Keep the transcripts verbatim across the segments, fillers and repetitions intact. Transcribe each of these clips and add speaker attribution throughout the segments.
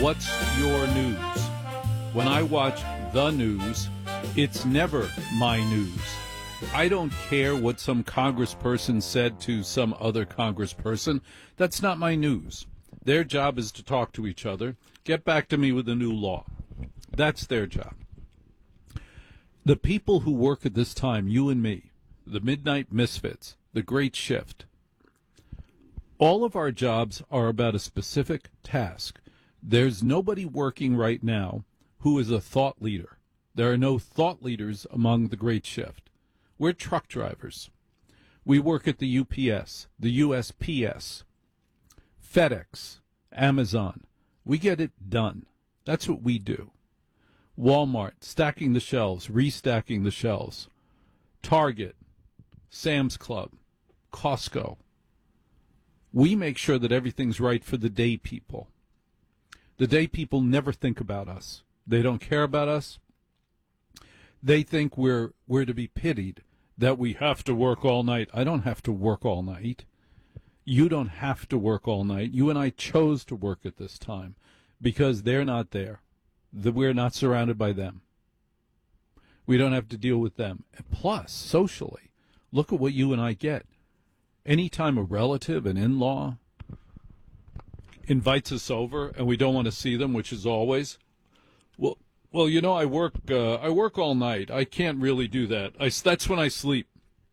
Speaker 1: What's your news? When I watch the news, it's never my news. I don't care what some congressperson said to some other congressperson. That's not my news. Their job is to talk to each other, get back to me with a new law. That's their job. The people who work at this time, you and me, the Midnight Misfits, the Great Shift, all of our jobs are about a specific task. There's nobody working right now who is a thought leader. There are no thought leaders among the Great Shift. We're truck drivers. We work at the U P S, the U S P S, FedEx, Amazon. We get it done. That's what we do. Walmart, stacking the shelves, restacking the shelves. Target, Sam's Club, Costco. We make sure that everything's right for the day people. The day people never think about us. They don't care about us. They think we're we're to be pitied, that we have to work all night. I don't have to work all night. You don't have to work all night. You and I chose to work at this time because they're not there. That we're not surrounded by them. We don't have to deal with them. And plus, socially, look at what you and I get. Anytime a relative, an in-law, invites us over and we don't want to see them, which is always, well, well, you know, I work, uh, I work all night. I can't really do that. I, that's when I sleep.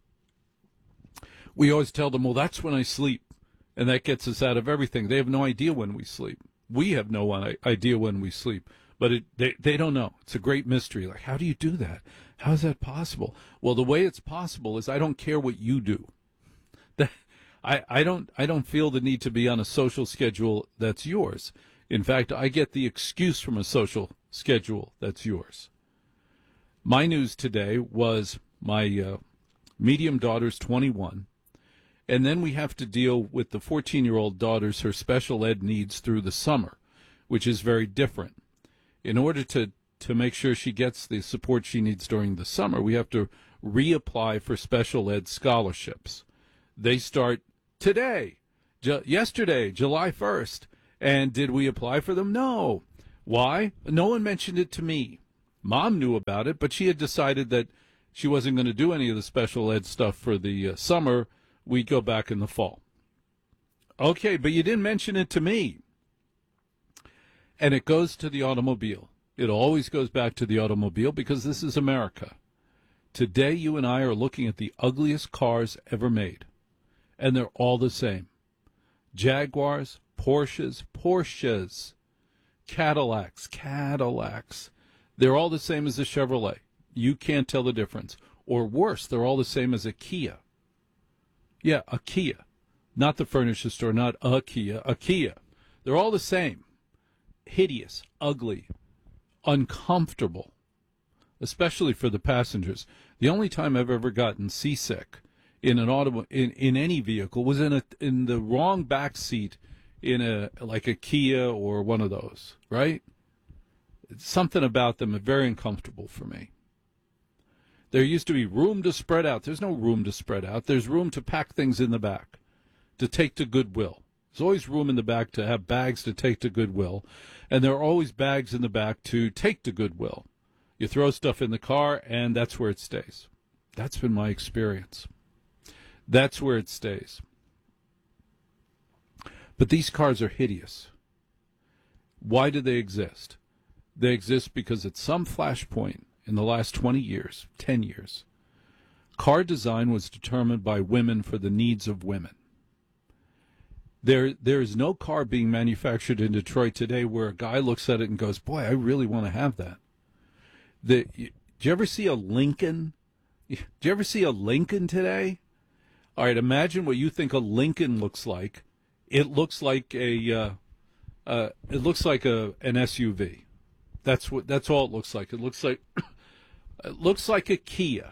Speaker 1: We always tell them, well, that's when I sleep, and that gets us out of everything. They have no idea when we sleep. We have no idea when we sleep, but it, they they don't know. It's a great mystery. Like, how do you do that? How is that possible? Well, the way it's possible is I don't care what you do. That, I, I don't I don't feel the need to be on a social schedule that's yours. In fact, I get the excuse from a social schedule that's yours. My news today was my uh, medium daughter's twenty-one, and then we have to deal with the fourteen-year-old daughter's her special ed needs through the summer, which is very different. In order to, to make sure she gets the support she needs during the summer, we have to reapply for special ed scholarships. They start today, ju- yesterday, July first. And did we apply for them? No. Why? No one mentioned it to me. Mom knew about it, but she had decided that she wasn't going to do any of the special ed stuff for the uh, summer. We'd go back in the fall. Okay, but you didn't mention it to me. And it goes to the automobile. It always goes back to the automobile because this is America. Today, you and I are looking at the ugliest cars ever made. And they're all the same. Jaguars, Porsches, Porsches, Cadillacs, Cadillacs. They're all the same as a Chevrolet. You can't tell the difference. Or worse, they're all the same as a Kia. Yeah, a Kia. Not the furniture store, not a Kia, a Kia. They're all the same. Hideous, ugly, uncomfortable, especially for the passengers. The only time I've ever gotten seasick in an auto in, in any vehicle was in a in the wrong back seat in a like a Kia or one of those, right? Something about them is very uncomfortable for me. There used to be room to spread out. There's no room to spread out. There's room to pack things in the back, to take to Goodwill. There's always room in the back to have bags to take to Goodwill, and there are always bags in the back to take to Goodwill. You throw stuff in the car, and that's where it stays. That's been my experience. That's where it stays. But these cars are hideous. Why do they exist? They exist because at some flashpoint in the last twenty years, ten years, car design was determined by women for the needs of women. There, there is no car being manufactured in Detroit today where a guy looks at it and goes, boy, I really want to have that. The, do you ever see a Lincoln? Do you ever see a Lincoln today? All right, imagine what you think a Lincoln looks like. It looks like a, uh, uh, it looks like a an S U V. That's what. That's all it looks like. It looks like, it looks like a Kia,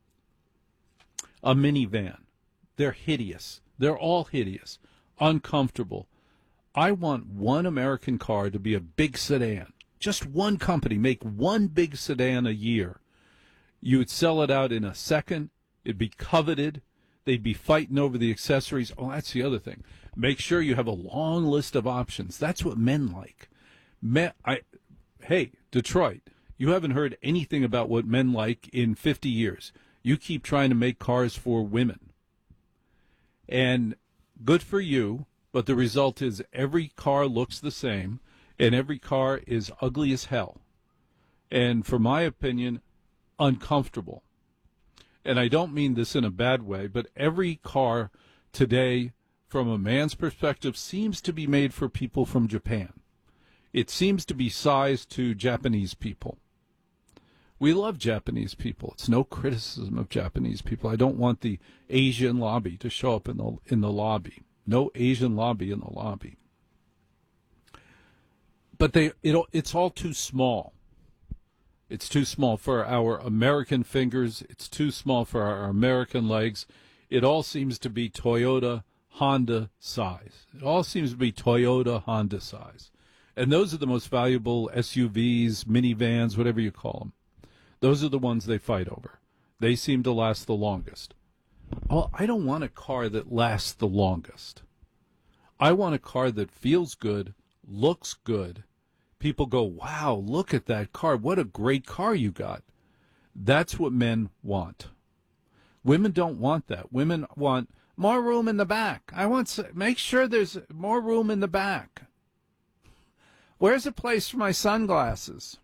Speaker 1: a minivan. They're hideous. They're all hideous, uncomfortable. I want one American car to be a big sedan. Just one company make one big sedan a year. You would sell it out in a second. It'd be coveted. They'd be fighting over the accessories. Oh, that's the other thing. Make sure you have a long list of options. That's what men like. Men, I, hey, Detroit, you haven't heard anything about what men like in fifty years. You keep trying to make cars for women. And good for you, but the result is every car looks the same, and every car is ugly as hell. And for my opinion, uncomfortable. And I don't mean this in a bad way, but every car today, from a man's perspective, seems to be made for people from Japan. It seems to be sized to Japanese people. We love Japanese people. It's no criticism of Japanese people. I don't want the Asian lobby to show up in the in the lobby. No Asian lobby in the lobby. But they it it's all too small. It's too small for our American fingers. It's too small for our American legs. It all seems to be Toyota, Honda size. It all seems to be Toyota, Honda size. And those are the most valuable S U Vs, minivans, whatever you call them. Those are the ones they fight over. They seem to last the longest. Well, I don't want a car that lasts the longest. I want a car that feels good, looks good. People go, wow, look at that car. What a great car you got. That's what men want. Women don't want that. Women want more room in the back. I want to make sure there's more room in the back. Where's a place for my sunglasses?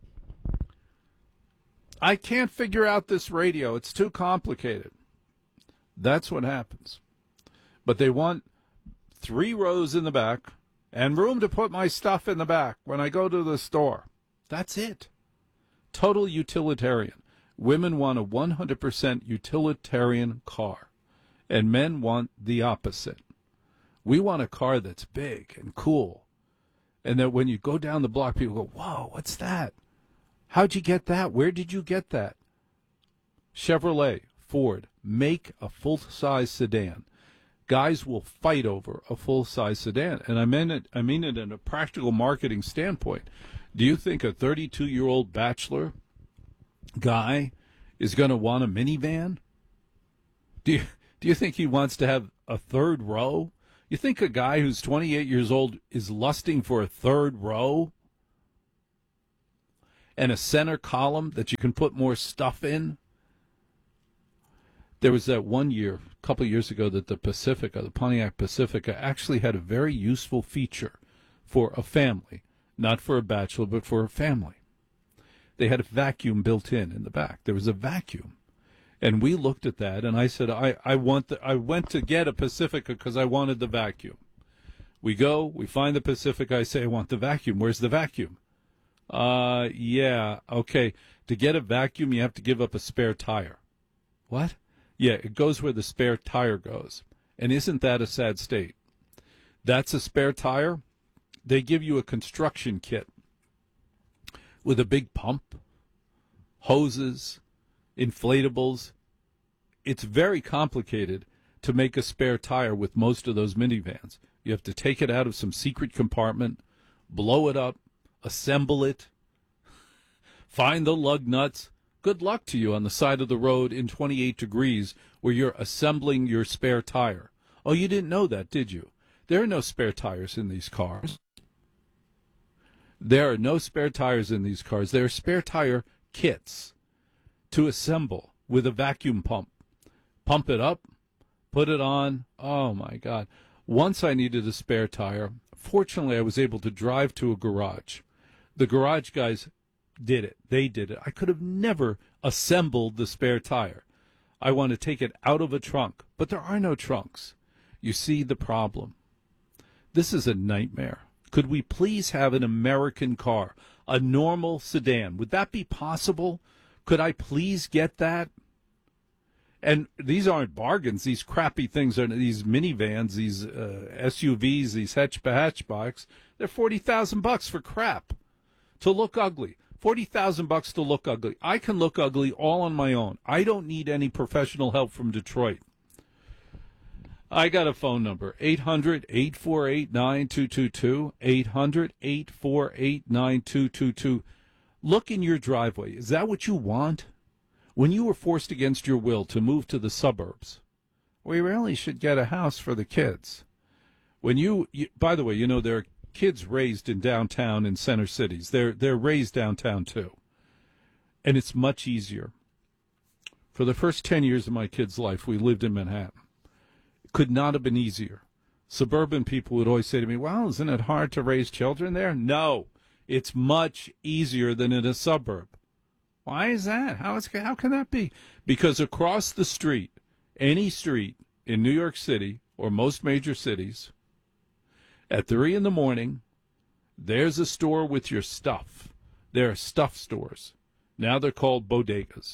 Speaker 1: I can't figure out this radio. It's too complicated. That's what happens. But they want three rows in the back and room to put my stuff in the back when I go to the store. That's it. Total utilitarian. Women want a one hundred percent utilitarian car, and men want the opposite. We want a car that's big and cool, and that when you go down the block, people go, whoa, what's that? How'd you get that? Where did you get that? Chevrolet, Ford, make a full-size sedan. Guys will fight over a full-size sedan, and I mean it. I mean it in a practical marketing standpoint. Do you think a thirty-two-year-old bachelor guy is going to want a minivan? Do you do you think he wants to have a third row? You think a guy who's twenty-eight years old is lusting for a third row and a center column that you can put more stuff in? There was that one year, a couple of years ago, that the Pacifica, the Pontiac Pacifica, actually had a very useful feature for a family, not for a bachelor, but for a family. They had a vacuum built in in the back. There was a vacuum. And we looked at that, and I said, I, I want the, I went to get a Pacifica because I wanted the vacuum. We go, we find the Pacifica. I say, I want the vacuum. Where's the vacuum? Uh, yeah, okay. To get a vacuum, you have to give up a spare tire. What? Yeah, it goes where the spare tire goes. And isn't that a sad state? That's a spare tire. They give you a construction kit with a big pump, hoses, inflatables. It's very complicated to make a spare tire with most of those minivans. You have to take it out of some secret compartment, blow it up, assemble it, find the lug nuts. Good luck to you on the side of the road in twenty-eight degrees where you're assembling your spare tire. Oh, you didn't know that, did you? There are no spare tires in these cars. There are no spare tires in these cars. There are spare tire kits to assemble with a vacuum pump. Pump it up, put it on. Oh, my God. Once I needed a spare tire. Fortunately, I was able to drive to a garage. The garage guys did it. They did it. I could have never assembled the spare tire. I want to take it out of a trunk, but there are no trunks. You see the problem. This is a nightmare. Could we please have an American car, a normal sedan? Would that be possible? Could I please get that? And these aren't bargains. These crappy things are these minivans, these uh, S U Vs, these hatch hatchbacks. They're forty thousand bucks for crap to look ugly. Forty thousand bucks to look ugly. I can look ugly all on my own. I don't need any professional help from Detroit. I got a phone number, eight hundred, eight four eight, nine two two two, eight hundred, eight four eight, nine two two two. Look in your driveway. Is that what you want? When you were forced against your will to move to the suburbs, we really should get a house for the kids. When you, you by the way, you know there are kids raised in downtown and center cities. They're they're raised downtown too. And it's much easier. For the first ten years of my kid's life, we lived in Manhattan. It could not have been easier. Suburban people would always say to me, well, isn't it hard to raise children there? No, it's much easier than in a suburb. Why is that? How is how can that be? Because across the street, any street in New York City or most major cities, at three in the morning, there's a store with your stuff. There are stuff stores. Now they're called bodegas.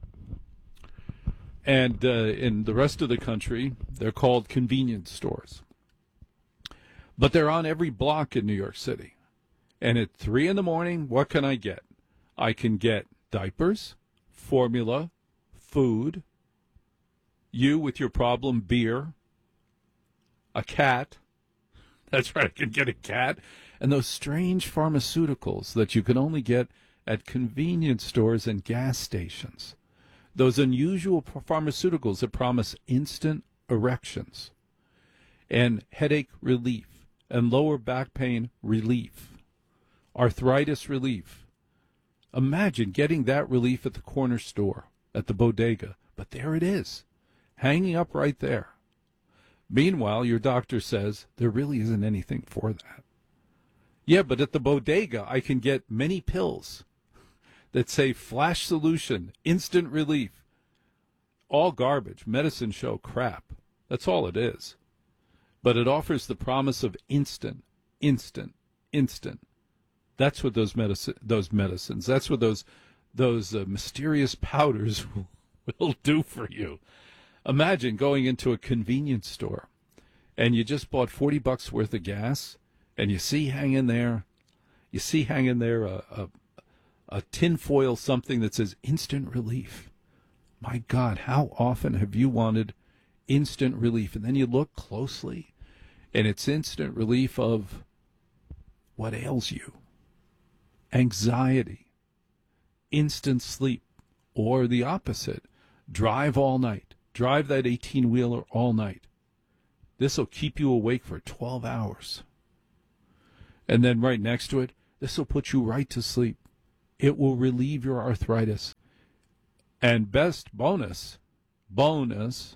Speaker 1: And uh, in the rest of the country, they're called convenience stores. But they're on every block in New York City. And at three in the morning, what can I get? I can get diapers, formula, food, you with your problem, beer, a cat. That's right, I can get a cat. And those strange pharmaceuticals that you can only get at convenience stores and gas stations. Those unusual pharmaceuticals that promise instant erections and headache relief and lower back pain relief, arthritis relief. Imagine getting that relief at the corner store, at the bodega. But there it is, hanging up right there. Meanwhile, your doctor says there really isn't anything for that. Yeah, but at the bodega, I can get many pills that say flash solution, instant relief. All garbage, medicine show crap. That's all it is. But it offers the promise of instant, instant, instant. That's what those medicine, those medicines, that's what those those uh, mysterious powders will, will do for you. Imagine going into a convenience store and you just bought forty bucks worth of gas and you see hanging there, you see hanging there a, a, a tinfoil something that says instant relief. My God, how often have you wanted instant relief? And then you look closely and it's instant relief of what ails you. Anxiety, instant sleep, or the opposite, drive all night, drive that eighteen-wheeler all night. This will keep you awake for twelve hours. And then right next to it, this will put you right to sleep. It will relieve your arthritis. And best bonus, bonus,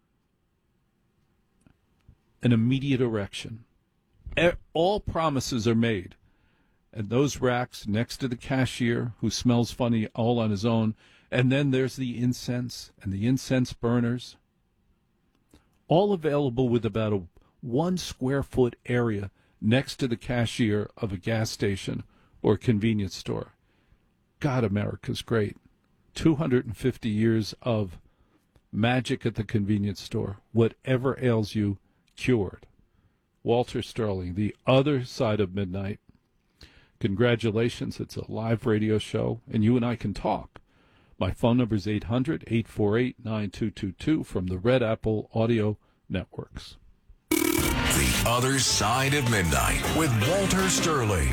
Speaker 1: an immediate erection. All promises are made. And those racks next to the cashier who smells funny all on his own. And then there's the incense and the incense burners. All available with about a one square foot area next to the cashier of a gas station or convenience store. God, America's great. two hundred fifty years of magic at the convenience store. Whatever ails you, cured. Walter Sterling, The Other Side of Midnight. Congratulations, it's a live radio show, and you and I can talk. My phone number is eight hundred, eight four eight, nine two two two from the Red Apple Audio Networks.
Speaker 2: The Other Side of Midnight with Walter Sterling.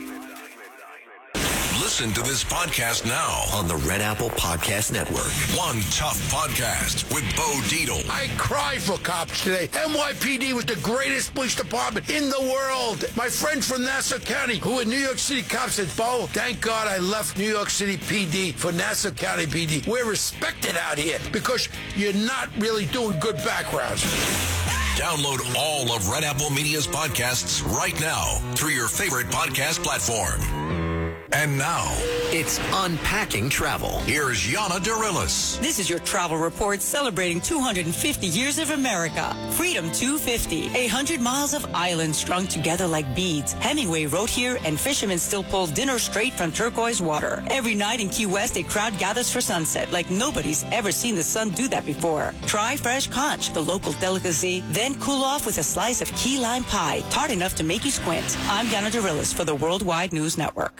Speaker 2: Listen to this podcast now
Speaker 3: on the Red Apple Podcast Network.
Speaker 2: One Tough Podcast with Bo Dietl.
Speaker 4: I cry for cops today. N Y P D was the greatest police department in the world. My friend from Nassau County, who in New York City cops said, Bo, thank God I left New York City P D for Nassau County P D. We're respected out here because you're not really doing good backgrounds.
Speaker 2: Download all of Red Apple Media's podcasts right now through your favorite podcast platform. And now,
Speaker 3: it's Unpacking Travel.
Speaker 2: Here's Yana Dorillis.
Speaker 5: This is your travel report celebrating two hundred fifty years of America. Freedom two fifty, a hundred miles of islands strung together like beads. Hemingway wrote here, and fishermen still pull dinner straight from turquoise water. Every night in Key West, a crowd gathers for sunset like nobody's ever seen the sun do that before. Try fresh conch, the local delicacy, then cool off with a slice of key lime pie, tart enough to make you squint. I'm Yana Dorillis for the Worldwide News Network.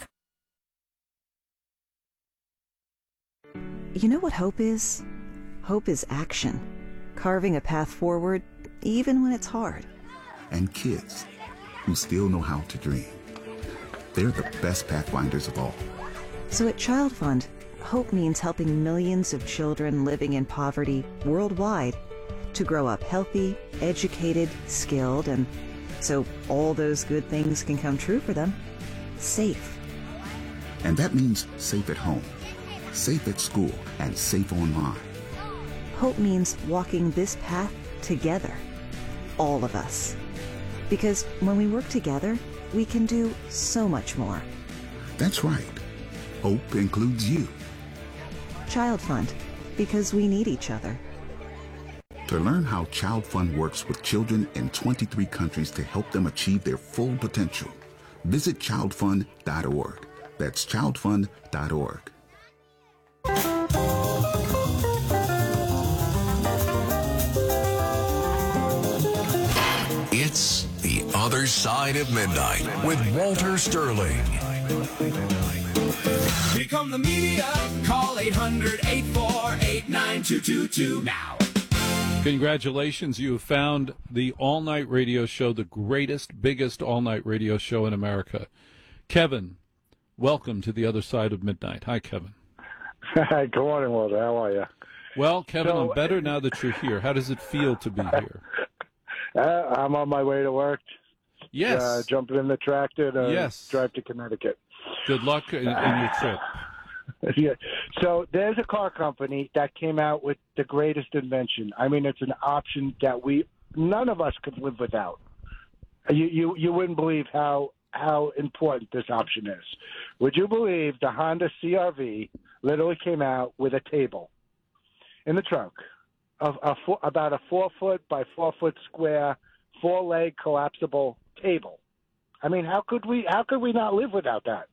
Speaker 6: You know what hope is? Hope is action. Carving a path forward, even when it's hard.
Speaker 7: And kids who still know how to dream. They're the best pathfinders of all.
Speaker 6: So at Child Fund, hope means helping millions of children living in poverty worldwide to grow up healthy, educated, skilled, and so all those good things can come true for them. Safe.
Speaker 7: And that means safe at home, safe at school, and safe online.
Speaker 6: Hope means walking this path together. All of us. Because when we work together, we can do so much more.
Speaker 7: That's right. Hope includes you.
Speaker 6: Child Fund. Because we need each other.
Speaker 7: To learn how Child Fund works with children in twenty-three countries to help them achieve their full potential, visit child fund dot org. That's child fund dot org.
Speaker 2: It's The Other Side of Midnight with Walter Sterling.
Speaker 8: Here come the media. Call eight hundred, eight four eight, nine two two two now.
Speaker 1: Congratulations, you have found the all-night radio show, the greatest, biggest all-night radio show in America. Kevin, welcome to The Other Side of Midnight. Hi, Kevin.
Speaker 9: Good morning, Walter. How are you?
Speaker 1: Well, Kevin,
Speaker 9: So-
Speaker 1: I'm better now that you're here. How does it feel to be here?
Speaker 9: Uh, I'm on my way to work.
Speaker 1: Yes.
Speaker 9: Uh, jumping in the tractor to
Speaker 1: Yes.
Speaker 9: drive to Connecticut.
Speaker 1: Good luck in, in your trip.
Speaker 9: Yeah. So there's a car company that came out with the greatest invention. I mean, it's an option that we none of us could live without. You you you wouldn't believe how how important this option is. Would you believe the Honda C R V literally came out with a table in the trunk, of a four, about a four foot by four foot square, four leg collapsible table? I mean, how could we how could we not live without that?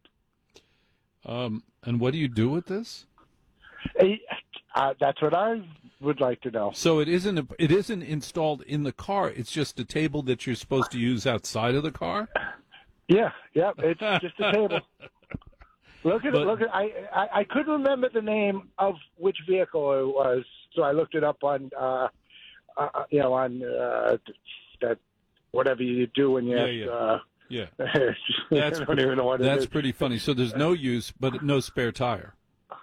Speaker 1: Um, and what do you do with this?
Speaker 9: Eh, Uh, that's what I would like to know.
Speaker 1: So it isn't a, it isn't installed in the car. It's just a table that you're supposed to use outside of the car.
Speaker 9: Yeah, yeah, it's just a table. Look at
Speaker 1: But-
Speaker 9: it. Look at I, I. I couldn't remember the name of which vehicle it was, so I looked it up on, uh, uh, you know, on uh, that whatever you do when you
Speaker 1: Yeah,
Speaker 9: have.
Speaker 1: yeah.
Speaker 9: Uh,
Speaker 1: Yeah,
Speaker 9: that's
Speaker 1: that's
Speaker 9: I don't even know what it
Speaker 1: that's
Speaker 9: is.
Speaker 1: pretty funny. So there's no use, but no spare tire.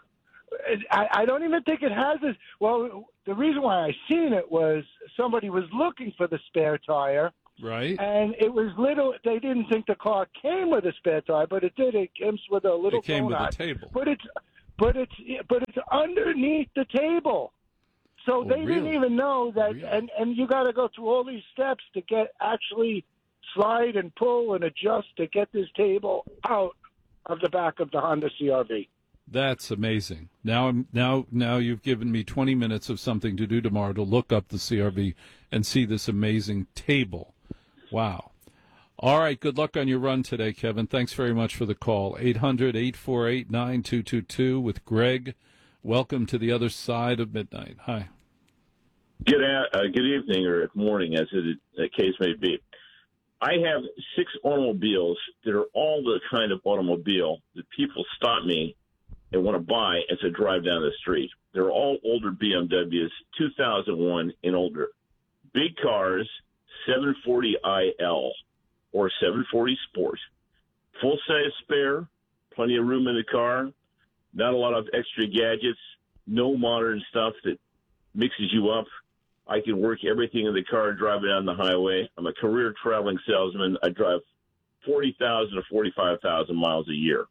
Speaker 9: I, I don't even think it has this. Well, the reason why I seen it was somebody was looking for the spare tire,
Speaker 1: Right.
Speaker 9: and it was little. They didn't think the car came with a spare tire, but it did. It comes with a little.
Speaker 1: It came with a
Speaker 9: donut.
Speaker 1: table.
Speaker 9: But it's, but it's, but it's underneath the table. So
Speaker 1: Oh,
Speaker 9: they didn't
Speaker 1: really?
Speaker 9: even know that,
Speaker 1: Really?
Speaker 9: and and you got to go through all these steps to get actually slide and pull and adjust to get this table out of the back of the Honda C R V.
Speaker 1: That's amazing. Now I'm now now you've given me twenty minutes of something to do tomorrow to look up the C R V and see this amazing table. Wow. All right, good luck on your run today, Kevin. Thanks very much for the call. eight hundred, eight four eight, nine two two two with Greg. Welcome to The Other Side of Midnight. Hi.
Speaker 10: Good, a- uh, good evening or morning, as it, the case may be. I have six automobiles that are all the kind of automobile that people stop me and want to buy as I drive down the street. They're all older B M Ws, two thousand one and older. Big cars, seven forty I L or seven forty Sport. Full-size spare, plenty of room in the car, not a lot of extra gadgets, no modern stuff that mixes you up. I can work everything in the car, drive it down the highway. I'm a career traveling salesman. I drive forty thousand to forty-five thousand miles a year.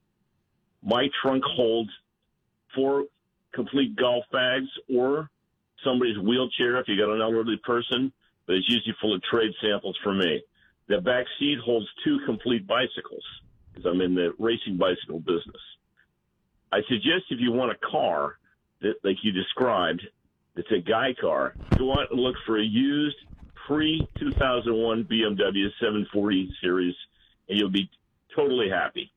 Speaker 10: My trunk holds four complete golf bags or somebody's wheelchair if you got an elderly person, but it's usually full of trade samples for me. The back seat holds two complete bicycles because I'm in the racing bicycle business. I suggest if you want a car that, like you described, it's a guy car, go out and look for a used pre two thousand one B M W seven forty series, and you'll be totally happy.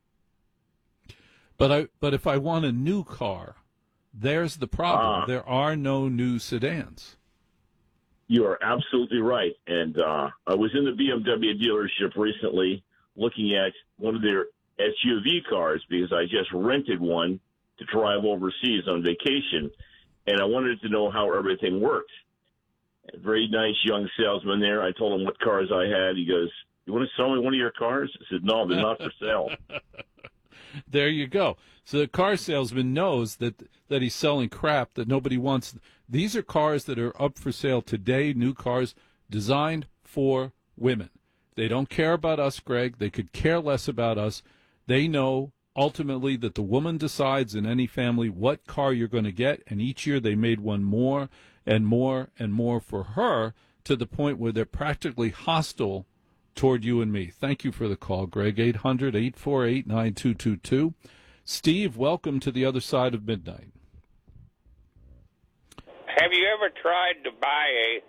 Speaker 1: But I but if I want a new car, there's the problem.
Speaker 10: Ah.
Speaker 1: There are no new sedans.
Speaker 10: You are absolutely right. And uh, I was in the B M W dealership recently looking at one of their S U V cars because I just rented one to drive overseas on vacation, and I wanted to know how everything worked. A very nice young salesman there. I told him what cars I had. He goes, "You want to sell me one of your cars?" I said, "No, they're not for sale."
Speaker 1: There you go. So the car salesman knows that that he's selling crap that nobody wants. These are cars that are up for sale today, new cars designed for women. They don't care about us, Greg. They could care less about us. They know ultimately that the woman decides in any family what car you're going to get, and each year they made one more and more and more for her, to the point where they're practically hostile toward you and me. Thank you for the call, Greg. eight hundred, eight four eight, nine two two two. Steve, welcome to the other side of midnight.
Speaker 11: Have you ever tried to buy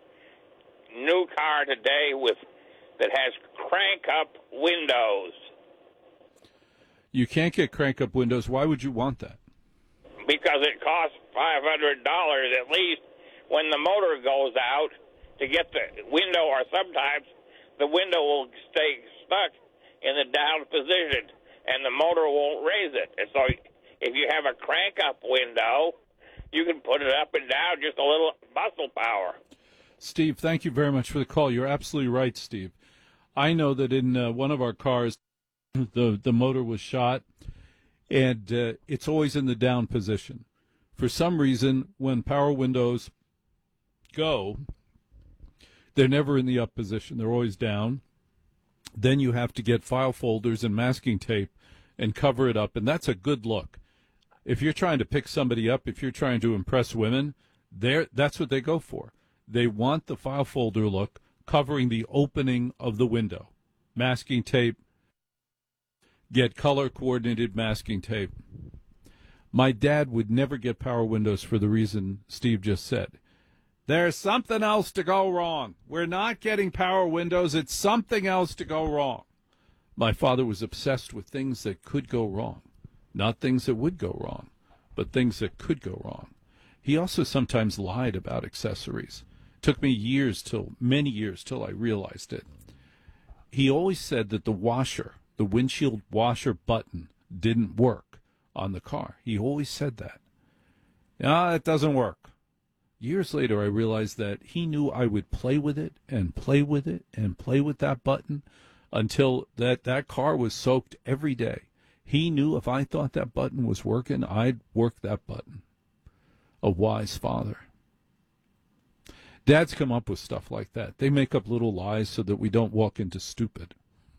Speaker 11: a new car today with that has crank-up windows?
Speaker 1: You can't get crank-up windows. Why would you want that?
Speaker 11: Because it costs five hundred dollars at least when the motor goes out to get the window, or sometimes the window will stay stuck in the down position and the motor won't raise it. And so if you have a crank-up window, you can put it up and down, just a little muscle power.
Speaker 1: Steve, thank you very much for the call. You're absolutely right, Steve. I know that in uh, one of our cars, the the motor was shot, and uh, it's always in the down position. For some reason, when power windows go, they're never in the up position. They're always down. Then you have to get file folders and masking tape and cover it up, and that's a good look. If you're trying to pick somebody up, if you're trying to impress women, they're, that's what they go for. They want the file folder look covering the opening of the window. Masking tape, get color-coordinated masking tape. My dad would never get power windows for the reason Steve just said. There's something else to go wrong. We're not getting power windows. It's something else to go wrong. My father was obsessed with things that could go wrong. Not things that would go wrong, but things that could go wrong. He also sometimes lied about accessories. It took me years, till many years, till I realized it. He always said that the washer, the windshield washer button, didn't work on the car. He always said that. Ah, it doesn't work. Years later, I realized that he knew I would play with it and play with it and play with that button until that, that car was soaked every day. He knew if I thought that button was working, I'd work that button. A wise father. Dads come up with stuff like that. They make up little lies so that we don't walk into stupid.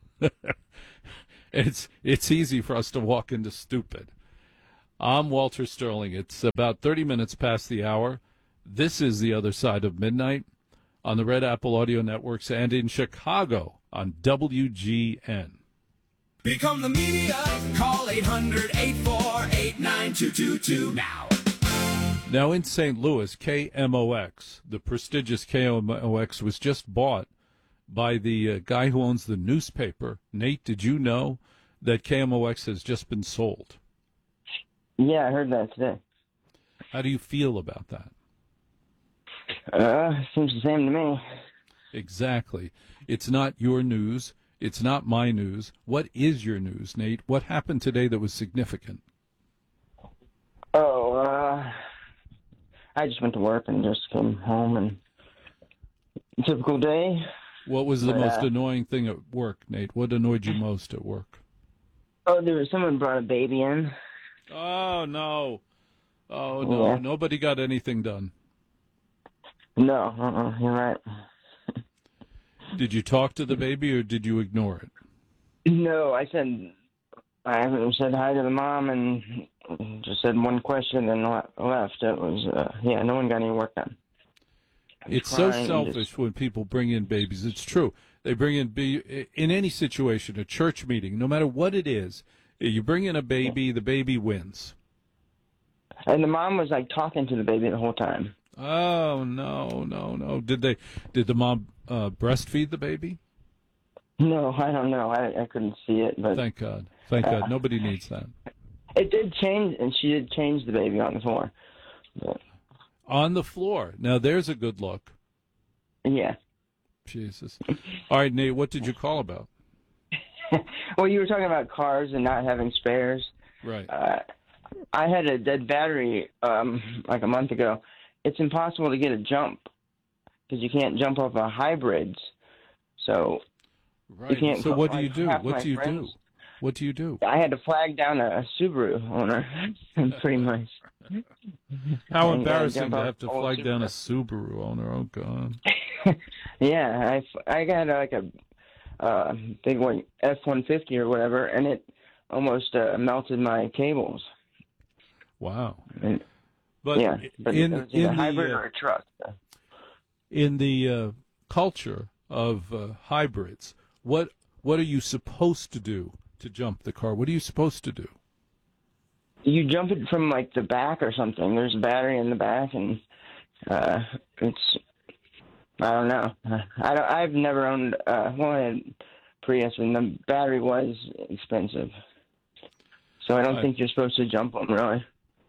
Speaker 1: it's it's easy for us to walk into stupid. I'm Walter Sterling. It's about thirty minutes past the hour. This is The Other Side of Midnight on the Red Apple Audio Networks and in Chicago on W G N.
Speaker 8: Become the media. Call eight hundred, eight four eight, nine two two two now.
Speaker 1: Now in Saint Louis, K M O X, the prestigious K M O X, was just bought by the uh, guy who owns the newspaper. Nate, did you know that K M O X has just been sold?
Speaker 12: Yeah, I heard that today.
Speaker 1: How do you feel about that?
Speaker 12: Uh, seems the same to me.
Speaker 1: Exactly. It's not your news. It's not my news. What is your news, Nate? What happened today that was significant?
Speaker 12: Oh, uh, I just went to work and just came home, and typical day.
Speaker 1: What was the
Speaker 12: but,
Speaker 1: most
Speaker 12: uh,
Speaker 1: annoying thing at work, Nate? What annoyed you most at work?
Speaker 12: Oh, there was someone brought a baby in.
Speaker 1: Oh, no. Oh, no.
Speaker 12: Yeah.
Speaker 1: Nobody got anything done.
Speaker 12: No, uh-uh, you're right.
Speaker 1: Did you talk to the baby or did you ignore it?
Speaker 12: No, I said, I said hi to the mom and just said one question and left. It was, uh, yeah, no one got any work done.
Speaker 1: It's so
Speaker 12: Crying,
Speaker 1: selfish
Speaker 12: just...
Speaker 1: when people bring in babies. It's true. They bring in, be in any situation, a church meeting, no matter what it is, you bring in a baby, the baby wins.
Speaker 12: And the mom was like talking to the baby the whole time.
Speaker 1: Oh, no, no, no. Did they? Did the mom uh, breastfeed the baby?
Speaker 12: No, I don't know. I, I couldn't see it. But
Speaker 1: Thank God. Thank
Speaker 12: uh,
Speaker 1: God. Nobody needs that.
Speaker 12: It did change, and she did change the baby on the floor. But,
Speaker 1: on the floor. Now, there's a good look.
Speaker 12: Yeah.
Speaker 1: Jesus. All right, Nate, what did you call about?
Speaker 12: Well, you were talking about cars and not having spares.
Speaker 1: Right.
Speaker 12: Uh, I had a dead battery um, like a month ago. It's impossible to get a jump because you can't jump off of hybrids. So
Speaker 1: right.
Speaker 12: you can't.
Speaker 1: So what do you
Speaker 12: like,
Speaker 1: do? What do you
Speaker 12: friends,
Speaker 1: do? What do you do?
Speaker 12: I had to flag down a, a Subaru owner, pretty much.
Speaker 1: How
Speaker 12: and,
Speaker 1: embarrassing
Speaker 12: uh,
Speaker 1: to have to flag
Speaker 12: Subaru.
Speaker 1: down a Subaru owner. Oh, God.
Speaker 12: Yeah, I, I got uh, like a uh, big one F one fifty or whatever, and it almost uh, melted my cables.
Speaker 1: Wow.
Speaker 12: And,
Speaker 1: but
Speaker 12: yeah, but
Speaker 1: in,
Speaker 12: it was either
Speaker 1: in
Speaker 12: a hybrid
Speaker 1: the, uh,
Speaker 12: or a truck.
Speaker 1: in the uh, culture of uh, hybrids, what what are you supposed to do to jump the car? What are you supposed to do?
Speaker 12: You jump it from like the back or something. There's a battery in the back, and uh, it's I don't know. I don't, I've never owned uh, well, I had Prius, and the battery was expensive, so I don't
Speaker 1: I,
Speaker 12: think you're supposed to jump them really.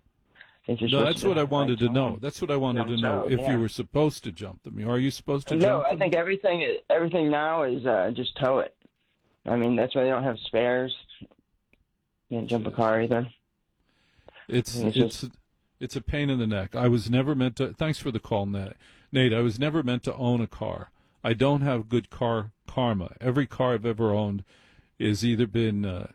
Speaker 1: No, that's what I wanted to know. That's what I wanted to know. If you were supposed to jump them, are you supposed to
Speaker 12: no,
Speaker 1: jump them?
Speaker 12: No, I think everything everything now is uh, just tow it. I mean, that's why they don't have spares. You can't jump a car either.
Speaker 1: It's
Speaker 12: it's
Speaker 1: it's
Speaker 12: just,
Speaker 1: it's a pain in the neck. I was never meant to. Thanks for the call, Nate. Nate, I was never meant to own a car. I don't have good car karma. Every car I've ever owned has either been uh,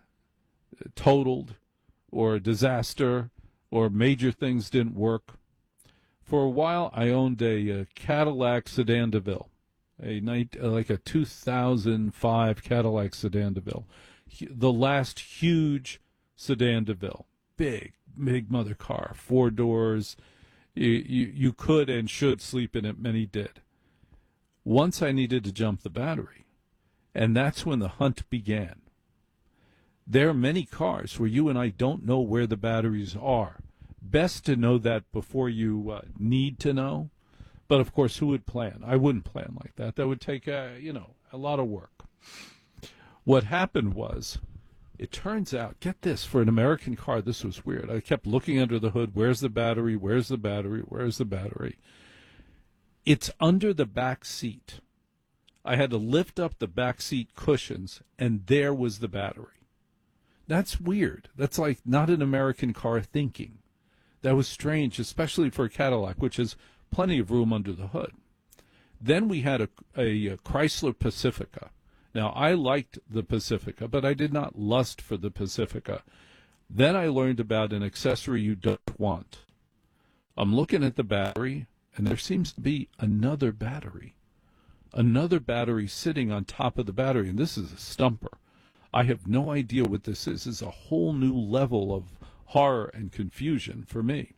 Speaker 1: totaled or a disaster, or major things didn't work. For a while, I owned a, a Cadillac Sedan DeVille, a night like a two thousand five Cadillac Sedan DeVille, the last huge Sedan DeVille, big, big mother car, four doors. You, you you could and should sleep in it. Many did. Once I needed to jump the battery, and that's when the hunt began. There are many cars where you and I don't know where the batteries are. Best to know that before you uh, need to know. But, of course, who would plan? I wouldn't plan like that. That would take, uh, you know, a lot of work. What happened was, it turns out, get this, for an American car, this was weird. I kept looking under the hood. Where's the battery? Where's the battery? Where's the battery? It's under the back seat. I had to lift up the back seat cushions, and there was the battery. That's weird. That's like not an American car thinking. That was strange, especially for a Cadillac, which has plenty of room under the hood. Then we had a, a, a Chrysler Pacifica. Now, I liked the Pacifica, but I did not lust for the Pacifica. Then I learned about an accessory you don't want. I'm looking at the battery, and there seems to be another battery. Another battery sitting on top of the battery, and this is a stumper. I have no idea what this is. It's a whole new level of horror and confusion for me.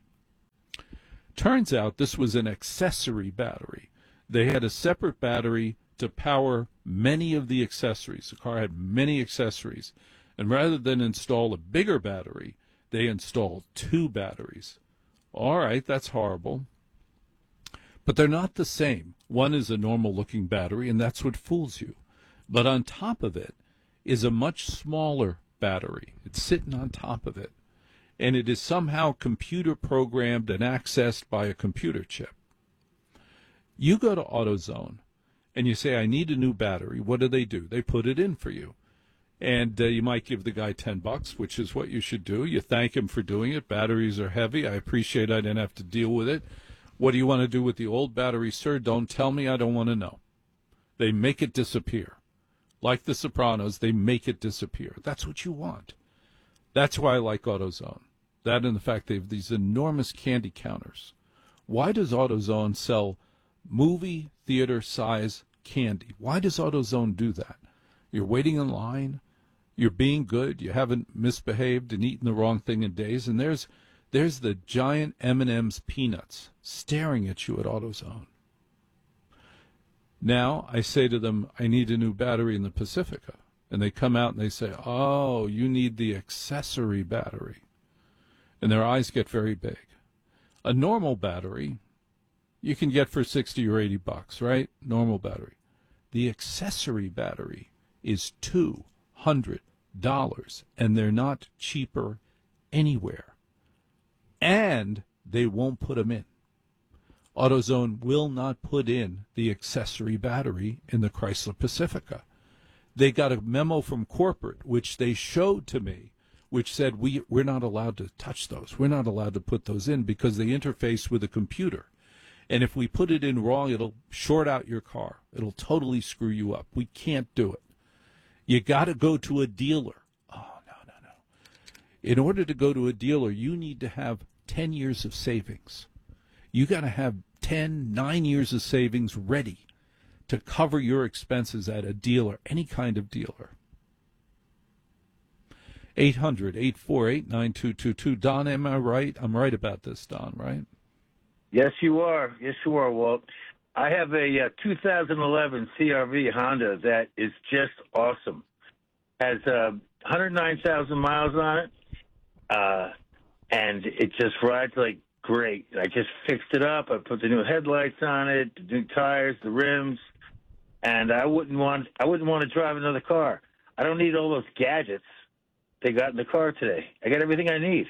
Speaker 1: Turns out this was an accessory battery. They had a separate battery to power many of the accessories. The car had many accessories. And rather than install a bigger battery, they installed two batteries. All right, that's horrible. But they're not the same. One is a normal-looking battery, and that's what fools you. But on top of it is a much smaller battery. It's sitting on top of it. And it is somehow computer programmed and accessed by a computer chip. You go to AutoZone and you say, I need a new battery. What do they do? They put it in for you. And uh, you might give the guy ten bucks, which is what you should do. You thank him for doing it. Batteries are heavy. I appreciate I didn't have to deal with it. What do you want to do with the old battery, sir? Don't tell me. I don't want to know. They make it disappear. Like The Sopranos, they make it disappear. That's what you want. That's why I like AutoZone. That and the fact they have these enormous candy counters. Why does AutoZone sell movie theater size candy? Why does AutoZone do that? You're waiting in line. You're being good. You haven't misbehaved and eaten the wrong thing in days. And there's there's the giant M and M's peanuts staring at you at AutoZone. Now I say to them, I need a new battery in the Pacifica. And they come out and they say, oh, you need the accessory battery. And their eyes get very big. A normal battery you can get for sixty or eighty bucks, right? Normal battery. The accessory battery is two hundred dollars, and they're not cheaper anywhere. And they won't put them in. AutoZone will not put in the accessory battery in the Chrysler Pacifica. They got a memo from corporate, which they showed to me, which said we, we're not allowed to touch those. We're not allowed to put those in because they interface with a computer. And if we put it in wrong, it'll short out your car. It'll totally screw you up. We can't do it. You got to go to a dealer. Oh, no, no, no. In order to go to a dealer, you need to have ten years of savings. You got to have ten, nine years of savings ready to cover your expenses at a dealer, any kind of dealer. eight hundred, eight four eight, nine two two two. Don, am I right? I'm right about this, Don, right?
Speaker 13: Yes, you are. Yes, you are, Walt. I have a uh, two thousand eleven C R V Honda that is just awesome. Has uh, one hundred nine thousand miles on it, uh, and it just rides like great. I just fixed it up. I put the new headlights on it, the new tires, the rims, and I wouldn't want I wouldn't want to drive another car. I don't need all those gadgets they got in the car today. I got everything I need.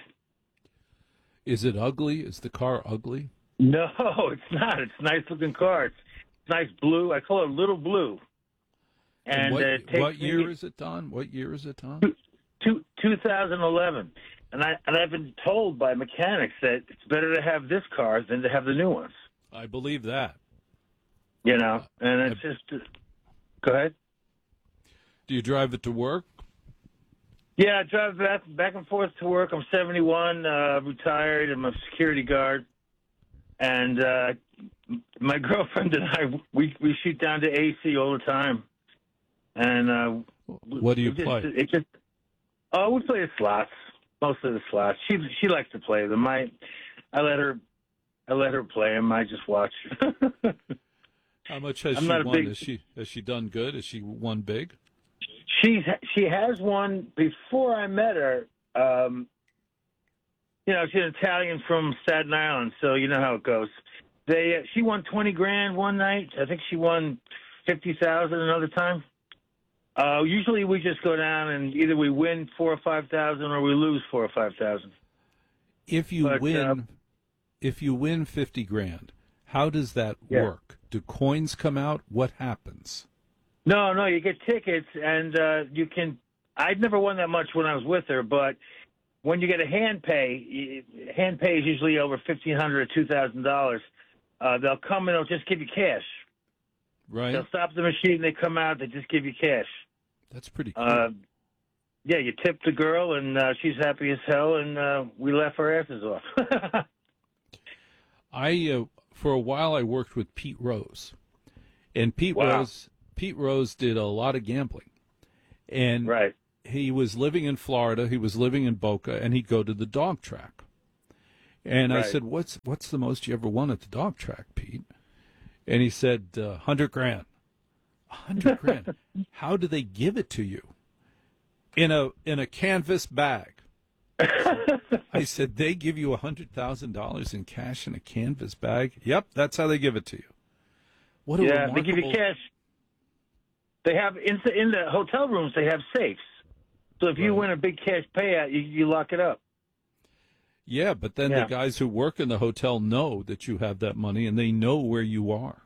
Speaker 1: Is it ugly? Is the car ugly?
Speaker 13: No, it's not. It's a nice looking car. It's nice blue. I call it little blue. And,
Speaker 1: and what,
Speaker 13: uh, it takes
Speaker 1: what year
Speaker 13: me,
Speaker 1: is it, Don? What year is it, Don?
Speaker 13: Two, two thousand eleven. And I and I've been told by mechanics that it's better to have this car than to have the new ones.
Speaker 1: I believe that.
Speaker 13: You know, and it's
Speaker 1: I,
Speaker 13: just. Go ahead.
Speaker 1: Do you drive it to work?
Speaker 13: Yeah, I drive back back and forth to work. I'm seventy-one, uh, retired. I'm a security guard. And uh, my girlfriend and I, we we shoot down to A C all the time. And uh,
Speaker 1: what do you
Speaker 13: just,
Speaker 1: play?
Speaker 13: It just oh, we play the slots, mostly the slots. She she likes to play them. I I let her I let her play them. I just watch.
Speaker 1: How much has
Speaker 13: I'm
Speaker 1: she
Speaker 13: not a
Speaker 1: won?
Speaker 13: big-
Speaker 1: Has she has she done good? Has she won big?
Speaker 13: She's she has one before I met her. Um, you know, she's an Italian from Staten Island, so you know how it goes. They uh, she won twenty grand one night. I think she won fifty thousand another time. Uh, usually we just go down and either we win four or five thousand or we lose four or five thousand.
Speaker 1: If you
Speaker 13: But,
Speaker 1: win,
Speaker 13: uh,
Speaker 1: if you win fifty grand, how does that
Speaker 13: Yeah.
Speaker 1: work? Do coins come out? What happens?
Speaker 13: No, no, you get tickets, and uh, you can. I'd never won that much when I was with her, but when you get a hand pay, y- hand pay is usually over fifteen hundred or two thousand dollars. Uh, they'll come and they'll just give you cash.
Speaker 1: Right.
Speaker 13: They'll stop the machine, they come out, they just give you cash.
Speaker 1: That's pretty cool.
Speaker 13: Uh, yeah, you tip the girl, and uh, she's happy as hell, and uh, we laugh our asses off.
Speaker 1: I uh, for a while I worked with Pete Rose, and Pete
Speaker 13: Wow.
Speaker 1: Rose Pete Rose did a lot of gambling, and
Speaker 13: right.
Speaker 1: he was living in Florida. He was living in Boca, and he'd go to the dog track. And I
Speaker 13: Right.
Speaker 1: said, "What's what's the most you ever won at the dog track, Pete?" And he said, uh, "Hundred grand." A hundred grand. How do they give it to you? In a in a canvas bag. I said, they give you a hundred thousand dollars in cash in a canvas bag. Yep, that's how they give it to you. What a
Speaker 13: yeah,
Speaker 1: remarkable...
Speaker 13: they give you cash. They have in the, in the hotel rooms. They have safes, so if you
Speaker 1: Right.
Speaker 13: win a big cash payout, you, you lock it up.
Speaker 1: Yeah, but then
Speaker 13: Yeah.
Speaker 1: the guys who work in the hotel know that you have that money, and they know where you are.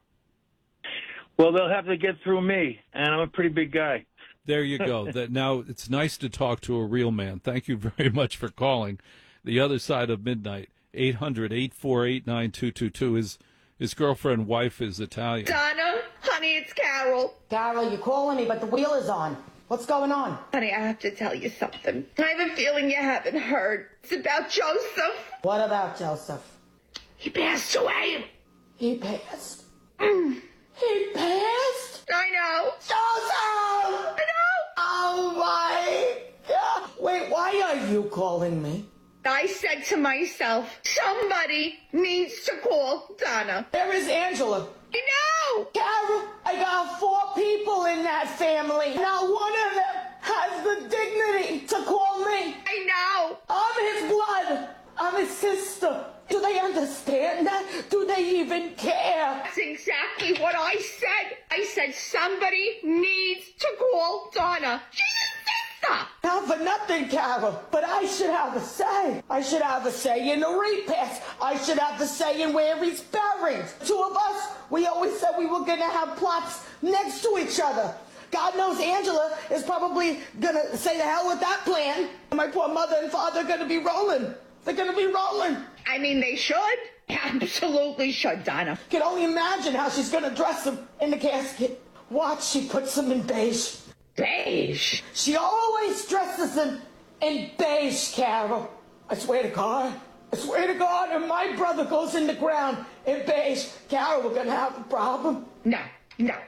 Speaker 13: Well, they'll have to get through me, and I'm a pretty big guy.
Speaker 1: There you go. That now it's nice to talk to a real man. Thank you very much for calling. The other side of midnight, eight hundred, eight four eight, nine two two two. His, his girlfriend wife is Italian.
Speaker 14: Donna, honey, it's Carol.
Speaker 15: Carol, you're calling me, but the wheel is on. What's going on?
Speaker 14: Honey, I have to tell you something. I have a feeling you haven't heard. It's about Joseph.
Speaker 15: What about Joseph?
Speaker 14: He passed away.
Speaker 15: He passed.
Speaker 14: Mm.
Speaker 15: He passed?
Speaker 14: I know.
Speaker 15: Joseph!
Speaker 14: I know.
Speaker 15: Oh my God. Wait, why are you calling me?
Speaker 14: I said to myself, somebody needs to call Donna.
Speaker 15: There is Angela.
Speaker 14: I know.
Speaker 15: Carol, I got four people in that family. Not one of them has the dignity to call me.
Speaker 14: I know.
Speaker 15: I'm his blood. I'm his sister. Do they understand that? Do they even care?
Speaker 14: That's exactly what I said. I said somebody needs to call Donna. She's a sister.
Speaker 15: Not for nothing, Carol, but I should have a say. I should have a say in the repass. I should have a say in where he's buried. Two of us, we always said we were going to have plots next to each other. God knows Angela is probably going to say the hell with that plan. My poor mother and father are going to be rolling. They're going to be rolling.
Speaker 14: I mean, they should. Absolutely should, Donna.
Speaker 15: Can only imagine how she's going to dress him in the casket. Watch, she puts him in beige.
Speaker 14: Beige?
Speaker 15: She always dresses him in beige, Carol. I swear to God. I swear to God, if my brother goes in the ground in beige, Carol, we're going to have a problem.
Speaker 14: No, no.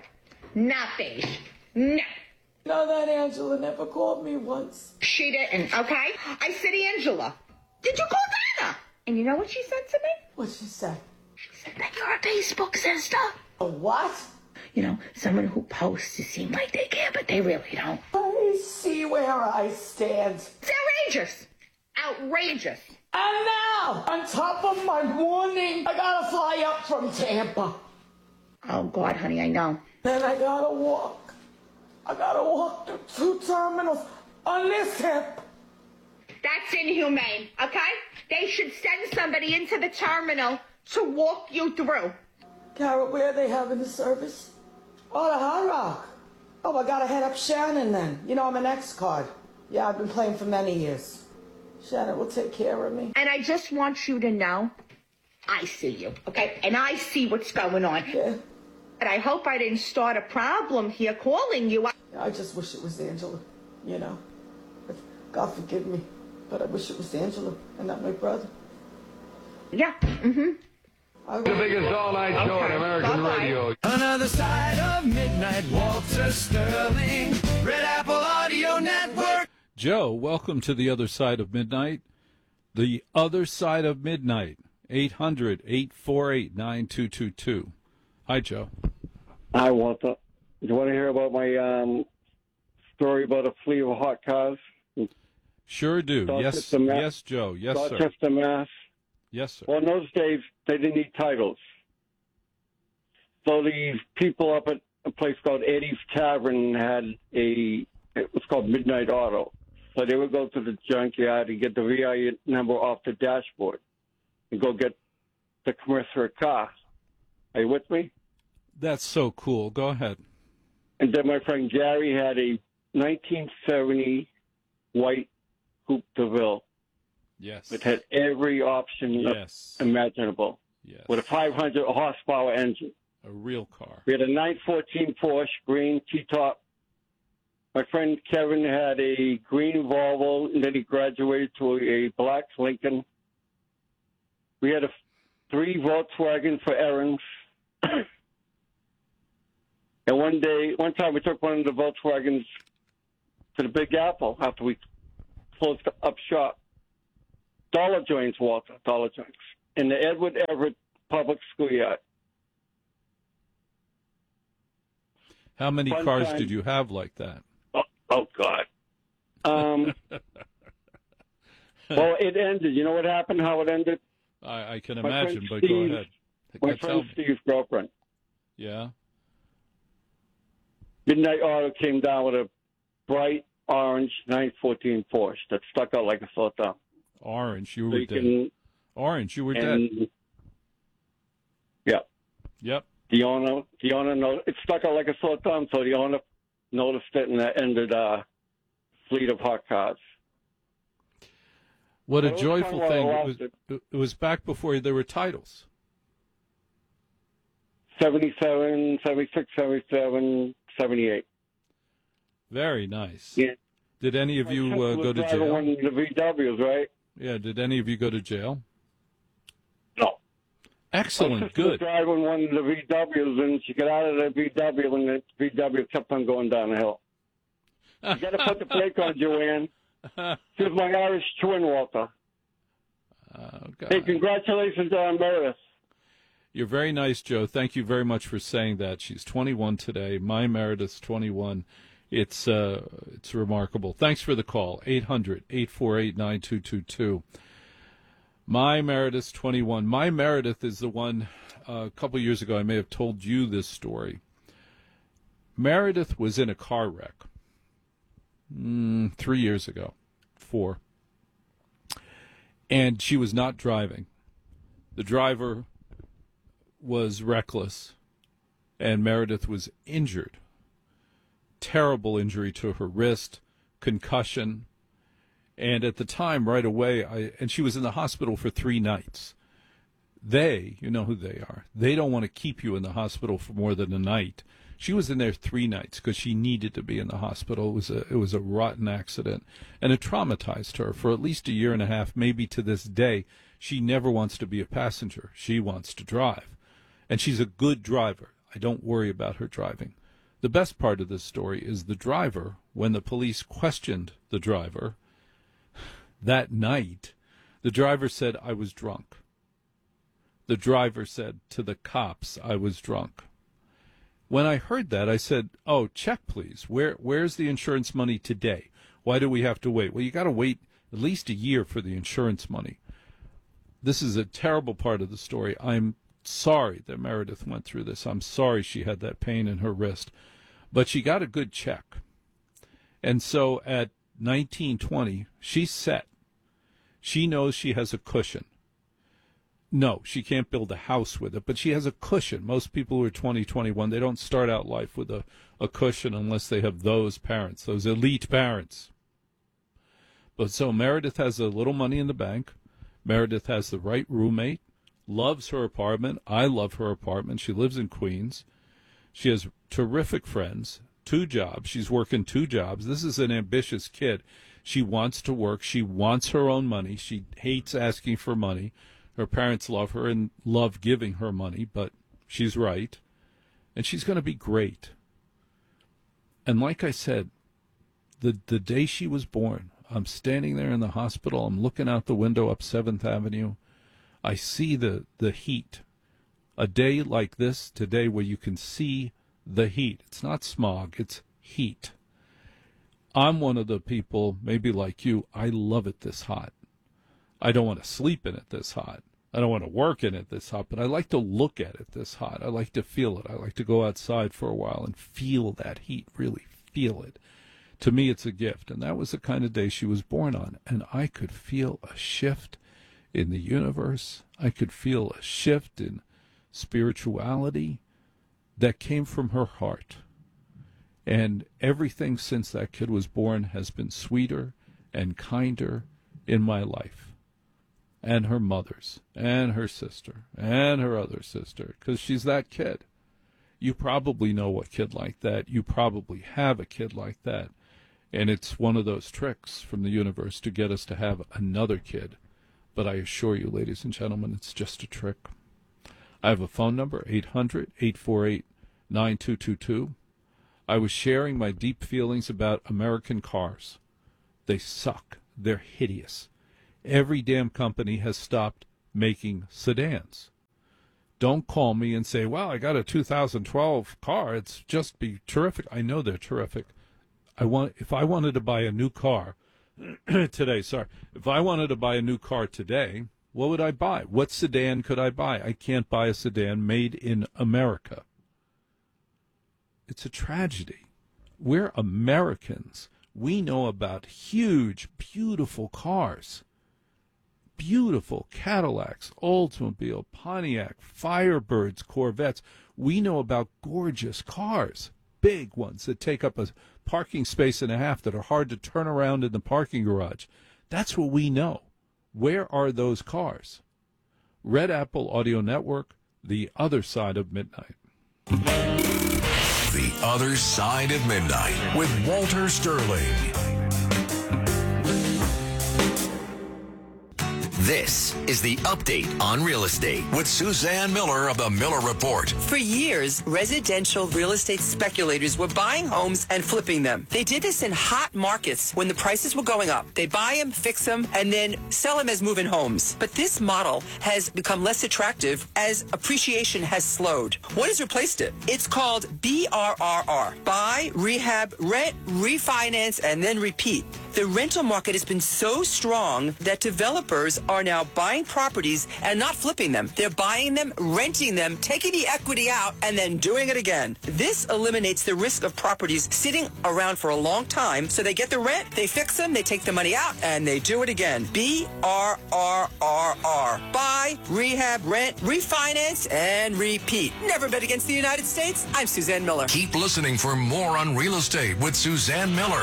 Speaker 14: not beige. No.
Speaker 15: No, that Angela never called me once.
Speaker 14: She didn't, okay? I said, Angela, did you call Donna? And you know what she said to me?
Speaker 15: What she said?
Speaker 14: She said that you're a Facebook sister.
Speaker 15: A what?
Speaker 14: You know, someone who posts to seem like they care, but they really don't.
Speaker 15: I see where I stand.
Speaker 14: It's outrageous. Outrageous.
Speaker 15: And now, on top of my warning, I gotta fly up from Tampa.
Speaker 14: Oh, God, honey, I know.
Speaker 15: Then I gotta walk. I gotta walk through two terminals on this hip.
Speaker 14: That's inhumane, okay? They should send somebody into the terminal to walk you through.
Speaker 15: Carol, where are they having the service? Oh, the Hard Rock. Oh, I gotta head up Shannon then. You know, I'm an ex-card. Yeah, I've been playing for many years. Shannon will take care of me.
Speaker 14: And I just want you to know, I see you, okay? And I see what's going on.
Speaker 15: Yeah.
Speaker 14: And I hope I didn't start a problem here calling you.
Speaker 15: I just wish it was Angela, you know. But God forgive me, but I wish it was Angela and not my brother.
Speaker 14: Yeah, mm-hmm.
Speaker 16: The biggest all-night show on American
Speaker 14: Bye-bye.
Speaker 16: radio.
Speaker 8: Another side of midnight, Walter Sterling, Red Apple Audio Network.
Speaker 1: Joe, welcome to the other side of midnight. The other side of midnight, eight hundred, eight four eight, nine two two two. Hi, Joe.
Speaker 17: Hi, Walter. Do you want to hear about my um, story about a fleet of hot cars?
Speaker 1: Sure do. Yes,
Speaker 17: Dorchester, Mass.
Speaker 1: yes, Joe. Yes, sir.
Speaker 17: Dorchester, Mass.
Speaker 1: Yes, sir.
Speaker 17: Well, in those days, they didn't need titles. So these people up at a place called Eddie's Tavern had a, it was called Midnight Auto. So they would go to the junkyard and get the V I N number off the dashboard and go get the commercial car. Are you with me?
Speaker 1: That's so cool. Go ahead.
Speaker 17: And then my friend Jerry had a nineteen seventy white Coupe de Ville.
Speaker 1: Yes.
Speaker 17: It had every option
Speaker 1: Yes.
Speaker 17: imaginable.
Speaker 1: Yes.
Speaker 17: With a five hundred horsepower engine.
Speaker 1: A real car.
Speaker 17: We had a nine fourteen Porsche, green T-top. My friend Kevin had a green Volvo, and then he graduated to a black Lincoln. We had a three Volkswagen for errands. And one day, one time we took one of the Volkswagens to the Big Apple after we closed up shop. Dollar Joints, Walter, Dollar Joints, in the Edward Everett Public Schoolyard.
Speaker 1: How many
Speaker 17: One
Speaker 1: cars
Speaker 17: time-
Speaker 1: did you have like that?
Speaker 17: Oh, oh God. Um, well, it ended. You know what happened, how it ended?
Speaker 1: I, I can
Speaker 17: My
Speaker 1: imagine,
Speaker 17: friend
Speaker 1: but go
Speaker 17: Steve-
Speaker 1: ahead.
Speaker 17: My
Speaker 1: Tell
Speaker 17: friend
Speaker 1: me.
Speaker 17: Steve's girlfriend.
Speaker 1: Yeah?
Speaker 17: Midnight Auto came down with a bright orange nine fourteen Porsche that stuck out like a sore thumb.
Speaker 1: Orange, you
Speaker 17: So
Speaker 1: were
Speaker 17: you
Speaker 1: dead.
Speaker 17: can-
Speaker 1: Orange, you were
Speaker 17: and,
Speaker 1: dead.
Speaker 17: Yeah.
Speaker 1: Yep.
Speaker 17: The owner, the owner, know, it stuck out like a sore thumb, so the owner noticed it, and that ended a fleet of hot cars.
Speaker 1: What a
Speaker 17: Well, it was
Speaker 1: joyful
Speaker 17: kind of
Speaker 1: thing.
Speaker 17: a
Speaker 1: It was,
Speaker 17: loss.
Speaker 1: it was back before there were titles.
Speaker 17: seventy-seven, seventy-six, seventy-seven, seventy-eight.
Speaker 1: Very nice.
Speaker 17: Yeah.
Speaker 1: Did any of you uh, go to
Speaker 17: driving
Speaker 1: jail?
Speaker 17: one of the V Ws, right?
Speaker 1: Yeah, did any of you go to jail?
Speaker 17: No.
Speaker 1: Excellent,
Speaker 17: My sister was
Speaker 1: good.
Speaker 17: driving one of the V Ws, and she got out of the V W, and the V W kept on going down the hill. You got to put the brake on, Joanne. She was my Irish twin, Walter.
Speaker 1: Oh,
Speaker 17: Hey, congratulations on Meredith.
Speaker 1: You're very nice, Joe. Thank you very much for saying that. She's twenty-one today. My Meredith's twenty-one. It's uh, it's remarkable. Thanks for the call. eight hundred, eight four eight, nine two two two. My Meredith's twenty-one. My Meredith is the one, uh, a couple years ago, I may have told you this story. Meredith was in a car wreck mm, three years ago, four. And she was not driving. The driver was reckless, and Meredith was injured. Terrible injury to her wrist, concussion. And at the time, right away, I and she was in the hospital for three nights. They, you know who they are, they don't want to keep you in the hospital for more than a night. She was in there three nights because she needed to be in the hospital. It was a it was a rotten accident, and it traumatized her for at least a year and a half, maybe to this day. She never wants to be a passenger. She wants to drive, and she's a good driver. I don't worry about her driving, The best part of this story is the driver, when the police questioned the driver that night, the driver said, I was drunk. The driver said to the cops, I was drunk. When I heard that, I said, oh, check, please. Where Where's the insurance money today? Why do we have to wait? Well, you got to wait at least a year for the insurance money. This is a terrible part of the story. I'm sorry that Meredith went through this. I'm sorry she had that pain in her wrist. But she got a good check. And so at nineteen, twenty, she's set. She knows she has a cushion. No, she can't build a house with it, but she has a cushion. Most people who are twenty, twenty-one, they don't start out life with a, a cushion unless they have those parents, those elite parents. But so Meredith has a little money in the bank. Meredith has the right roommate, loves her apartment. I love her apartment. She lives in Queens. She has terrific friends, two jobs. She's working two jobs. This is an ambitious kid. She wants to work. She wants her own money. She hates asking for money. Her parents love her and love giving her money, but she's right. And she's going to be great. And like I said, the the day she was born, I'm standing there in the hospital. I'm looking out the window up seventh Avenue. I see the, the heat. A day like this today where you can see the heat. It's not smog, it's heat. I'm one of the people, maybe like you, I love it this hot. I don't want to sleep in it this hot. I don't want to work in it this hot, but I like to look at it this hot. I like to feel it. I like to go outside for a while and feel that heat, really feel it. To me, it's a gift, and that was the kind of day she was born on. And I could feel a shift in the universe. I could feel a shift in spirituality that came from her heart. And everything since that kid was born has been sweeter and kinder in my life. And her mother's, and her sister, and her other sister, because she's that kid. You probably know a kid like that. You probably have a kid like that. And it's one of those tricks from the universe to get us to have another kid. But I assure you, ladies and gentlemen, it's just a trick. I have a phone number, eight hundred, eight four eight, nine two two two. I was sharing my deep feelings about American cars. They suck. They're hideous. Every damn company has stopped making sedans. Don't call me and say, well, I got a two thousand twelve car. It's just be terrific. I know they're terrific. I want, if I wanted to buy a new car today, sorry, if I wanted to buy a new car today, what would I buy? What sedan could I buy? I can't buy a sedan made in America. It's a tragedy. We're Americans. We know about huge, beautiful cars. Beautiful Cadillacs, Oldsmobile, Pontiac, Firebirds, Corvettes. We know about gorgeous cars, big ones that take up a parking space and a half that are hard to turn around in the parking garage. That's what we know. Where are those cars? Red Apple Audio Network, the other side of midnight.
Speaker 2: The Other Side of Midnight with Walter Sterling.
Speaker 3: This is the Update on Real Estate
Speaker 2: with Suzanne Miller of the Miller Report.
Speaker 5: For years, residential real estate speculators were buying homes and flipping them. They did this in hot markets when the prices were going up. They buy them, fix them, and then sell them as move-in homes. But this model has become less attractive as appreciation has slowed. What has replaced it? It's called B R R R. Buy, rehab, rent, refinance, and then repeat. The rental market has been so strong that developers are now buying properties and not flipping them. They're buying them, renting them, taking the equity out, and then doing it again. This eliminates the risk of properties sitting around for a long time, so they get the rent, they fix them, they take the money out, and they do it again. B R R R R. Buy, rehab, rent, refinance, and repeat. Never bet against the United States. I'm Suzanne Miller.
Speaker 2: Keep listening for more on real estate with Suzanne Miller.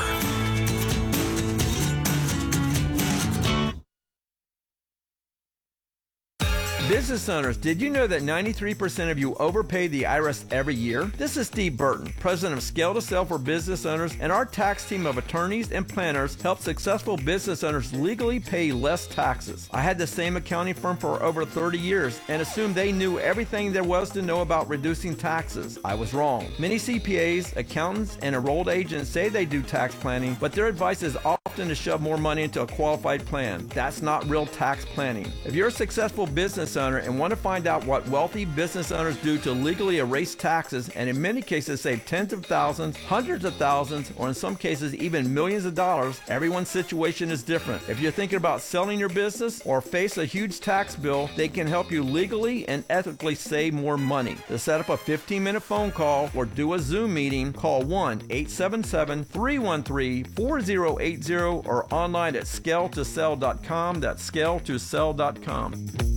Speaker 18: Business owners, did you know that ninety-three percent of you overpay the I R S every year? This is Steve Burton, president of Scale to Sell for Business Owners, and our tax team of attorneys and planners help successful business owners legally pay less taxes. I had the same accounting firm for over thirty years and assumed they knew everything there was to know about reducing taxes. I was wrong. Many C P As, accountants, and enrolled agents say they do tax planning, but their advice is often to shove more money into a qualified plan. That's not real tax planning. If you're a successful business owner and want to find out what wealthy business owners do to legally erase taxes and in many cases save tens of thousands, hundreds of thousands, or in some cases even millions of dollars, everyone's situation is different. If you're thinking about selling your business or face a huge tax bill, they can help you legally and ethically save more money. To set up a fifteen minute phone call or do a Zoom meeting, call one eight seven seven, three one three, four zero eight zero or online at scale to sell dot com. That's scale to sell dot com.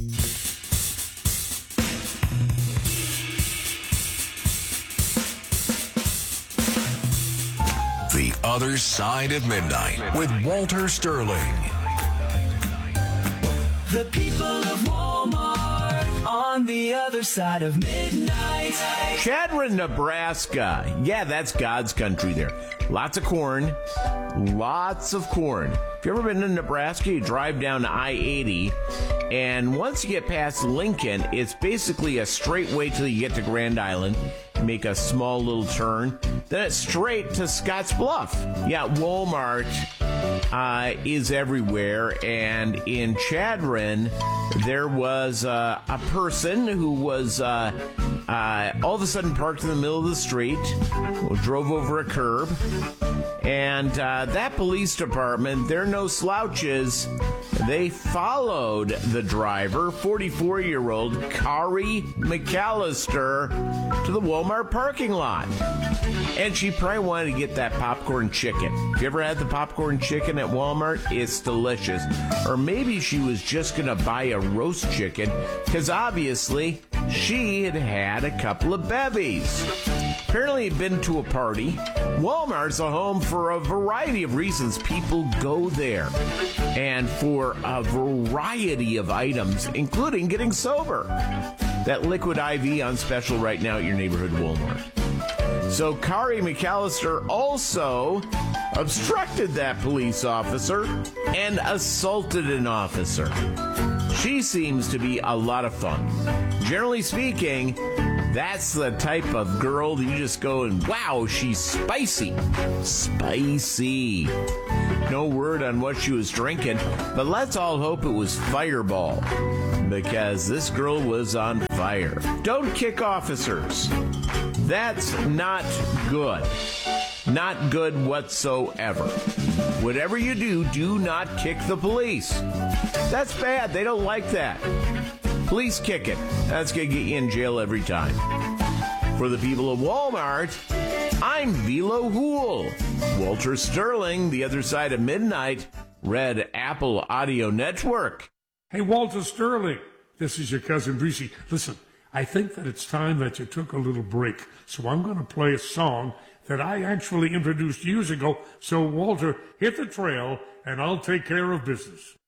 Speaker 2: The Other Side of Midnight with Walter Sterling.
Speaker 8: The people of Walmart on the other side of midnight.
Speaker 19: Chadron, Nebraska. Yeah, that's God's country there. Lots of corn. Lots of corn. If you've ever been to Nebraska, you drive down I eighty, and once you get past Lincoln, it's basically a straight way till you get to Grand Island. Make a small little turn. Then it's straight to Scotts Bluff. Yeah, Walmart uh, is everywhere. And in Chadron, there was uh, a person who was uh, uh, all of a sudden parked in the middle of the street, drove over a curb. And uh, that police department, they're no slouches. They followed the driver, forty-four-year-old Kari McAllister, to the Walmart parking lot. And she probably wanted to get that popcorn chicken. If you ever had the popcorn chicken at Walmart, it's delicious. Or maybe she was just going to buy a roast chicken, because obviously she had had a couple of bevies. Apparently had been to a party. Walmart's a home for a variety of reasons. People go there. And for a variety of items, including getting sober. That Liquid I V on special right now at your neighborhood Walmart. So Kari McAllister also obstructed that police officer and assaulted an officer. She seems to be a lot of fun. Generally speaking, that's the type of girl that you just go and, wow, she's spicy. Spicy. No word on what she was drinking, but let's all hope it was Fireball, because this girl was on fire. Don't kick officers. That's not good. Not good whatsoever. Whatever you do, do not kick the police. That's bad. They don't like that. Police kick it. That's going to get you in jail every time. For the people of Walmart, I'm Velo Hool. Walter Sterling, the other side of midnight, Red Apple Audio Network.
Speaker 20: Hey, Walter Sterling, this is your cousin Breezy. Listen, I think that it's time that you took a little break. So I'm going to play a song that I actually introduced years ago. So, Walter, hit the trail, and I'll take care of business.